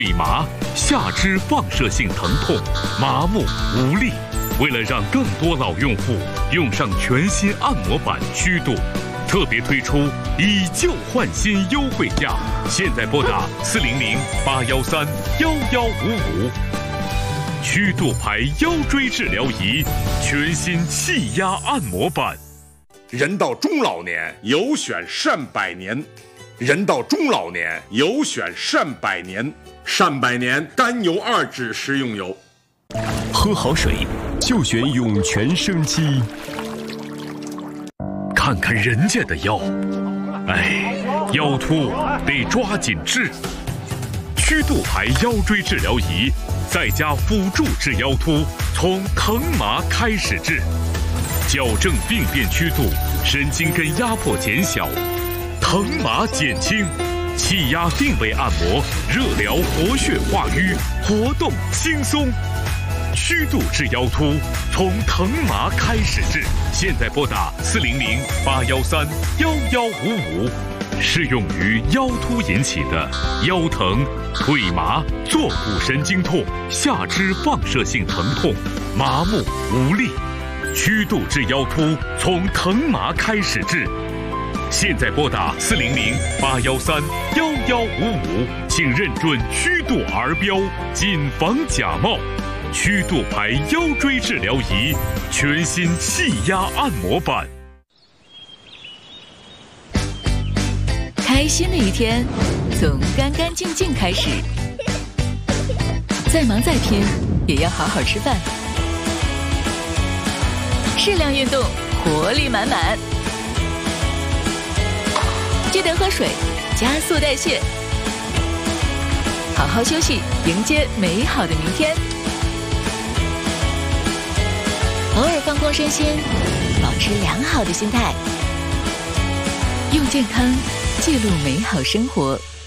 腿麻、下肢放射性疼痛、麻木无力。为了让更多老用户用上全新按摩板虚度，特别推出以旧换新优惠价，现在拨打400-813-1155。虚度牌腰椎治疗仪，全新气压按摩板。 人到中老年，有选善百年。人到中老年，有选善百年。善百年甘油2酯食用油。 喝好水就选涌泉生机。 看看人家的腰，哎，腰突得抓紧治。虚度牌腰椎治疗仪，再加辅助治腰突，从疼麻开始治，矫正病变曲度，神经根压迫减小，疼麻减轻，气压定位按摩，热疗活血化瘀，活动轻松。虚度治腰突，从疼麻开始治，现在拨打400-813-1155。适用于腰突引起的腰疼、腿麻、坐骨神经痛、下肢放射性疼痛、麻木无力。虚度治腰突，从疼麻开始治。现在拨打400-813-1155，请认准虚度儿标，谨防假冒。虚度牌腰椎治疗仪，全新气压按摩板。 开心的一天，从干干净净开始。再忙再拼，也要好好吃饭。适量运动，活力满满。记得喝水，加速代谢。好好休息，迎接美好的明天。偶尔放空身心，保持良好的心态，用健康记录美好生活。